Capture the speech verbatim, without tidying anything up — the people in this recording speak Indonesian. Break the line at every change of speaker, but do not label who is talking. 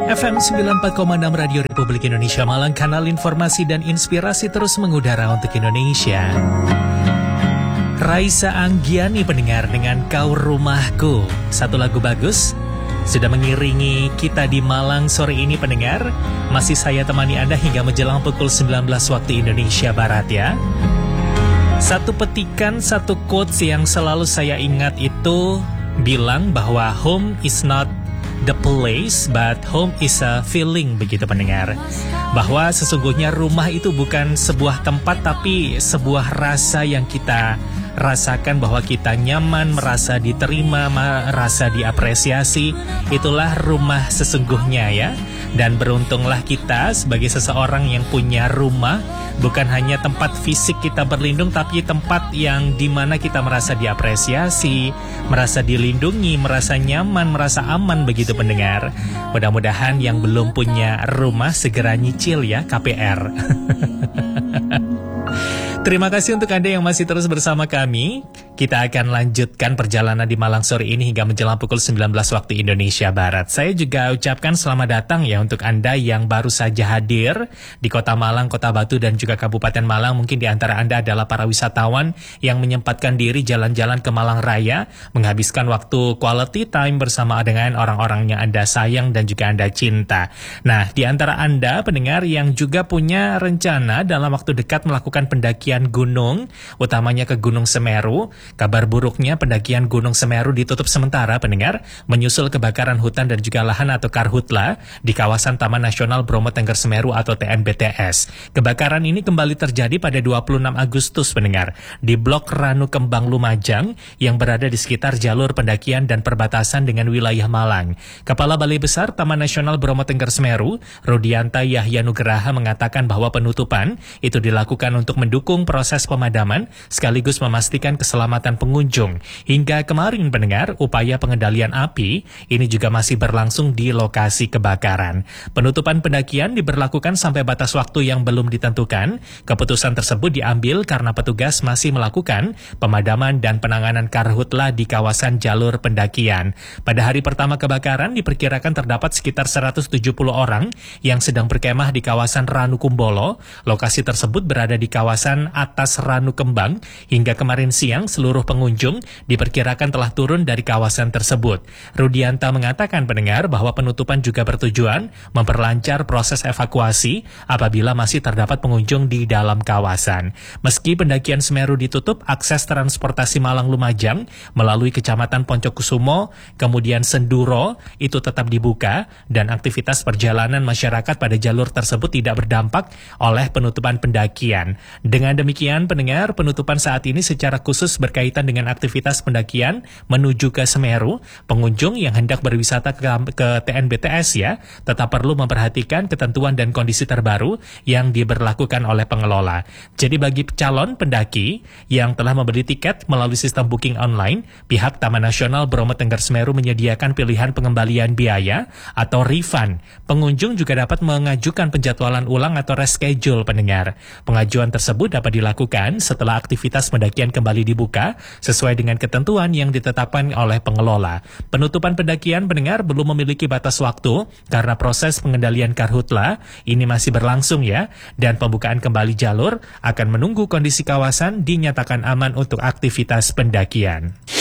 F M sembilan puluh empat koma enam Radio Republik Indonesia Malang, kanal informasi dan inspirasi terus mengudara untuk Indonesia. Raisa Anggiani pendengar dengan Kau Rumahku, satu lagu bagus sudah mengiringi kita di Malang sore ini pendengar. Masih saya temani Anda hingga menjelang pukul sembilan belas waktu Indonesia Barat ya. Satu petikan, satu quotes yang selalu saya ingat itu bilang bahwa home is not the place, but home is a feeling, begitu pendengar. Bahwa sesungguhnya rumah itu bukan sebuah tempat, tapi sebuah rasa yang kita rasakan bahwa kita nyaman, merasa diterima, merasa diapresiasi. Itulah rumah sesungguhnya ya. Dan beruntunglah kita sebagai seseorang yang punya rumah, bukan hanya tempat fisik kita berlindung, tapi tempat yang dimana kita merasa diapresiasi, merasa dilindungi, merasa nyaman, merasa aman, begitu pendengar. Mudah-mudahan yang belum punya rumah segera nyicil ya K P R. Terima kasih untuk Anda yang masih terus bersama kami. Kita akan lanjutkan perjalanan di Malang sore ini hingga menjelang pukul sembilan belas waktu Indonesia Barat. Saya juga ucapkan selamat datang ya untuk Anda yang baru saja hadir di Kota Malang, Kota Batu, dan juga Kabupaten Malang. Mungkin di antara Anda adalah para wisatawan yang menyempatkan diri jalan-jalan ke Malang Raya, menghabiskan waktu quality time bersama dengan orang-orang yang Anda sayang dan juga Anda cinta. Nah, di antara Anda pendengar yang juga punya rencana dalam waktu dekat melakukan pendakian gunung, utamanya ke Gunung Semeru. Kabar buruknya pendakian Gunung Semeru ditutup sementara pendengar, menyusul kebakaran hutan dan juga lahan atau karhutla di kawasan Taman Nasional Bromo Tengger Semeru atau T N B T S. Kebakaran ini kembali terjadi pada dua puluh enam Agustus pendengar, di Blok Ranu Kembang Lumajang yang berada di sekitar jalur pendakian dan perbatasan dengan wilayah Malang. Kepala Balai Besar Taman Nasional Bromo Tengger Semeru, Rudianta Yahya Nugraha, mengatakan bahwa penutupan itu dilakukan untuk mendukung proses pemadaman sekaligus memastikan keselamatan pengunjung. Hingga kemarin pendengar, upaya pengendalian api ini juga masih berlangsung di lokasi kebakaran. Penutupan pendakian diberlakukan sampai batas waktu yang belum ditentukan. Keputusan tersebut diambil karena petugas masih melakukan pemadaman dan penanganan karhutla di kawasan jalur pendakian. Pada hari pertama kebakaran diperkirakan terdapat sekitar seratus tujuh puluh orang yang sedang berkemah di kawasan Ranu Kumbolo. Lokasi tersebut berada di kawasan atas Ranu Kembang. Hingga kemarin siang seluruh pengunjung diperkirakan telah turun dari kawasan tersebut. Rudianta mengatakan pendengar bahwa penutupan juga bertujuan memperlancar proses evakuasi apabila masih terdapat pengunjung di dalam kawasan. Meski pendakian Semeru ditutup, akses transportasi Malang Lumajang melalui Kecamatan Poncokusumo, kemudian Senduro itu tetap dibuka dan aktivitas perjalanan masyarakat pada jalur tersebut tidak berdampak oleh penutupan pendakian. Dengan demikian pendengar, penutupan saat ini secara khusus berkaitan dengan aktivitas pendakian menuju ke Semeru. Pengunjung yang hendak berwisata ke, ke T N B T S ya, tetap perlu memperhatikan ketentuan dan kondisi terbaru yang diberlakukan oleh pengelola. Jadi bagi calon pendaki yang telah membeli tiket melalui sistem booking online, pihak Taman Nasional Bromo Tengger Semeru menyediakan pilihan pengembalian biaya atau refund. Pengunjung juga dapat mengajukan penjadwalan ulang atau reschedule pendengar. Pengajuan tersebut dapat dilakukan setelah aktivitas pendakian kembali dibuka sesuai dengan ketentuan yang ditetapkan oleh pengelola. Penutupan pendakian pendengar belum memiliki batas waktu karena proses pengendalian karhutla ini masih berlangsung ya, dan pembukaan kembali jalur akan menunggu kondisi kawasan dinyatakan aman untuk aktivitas pendakian.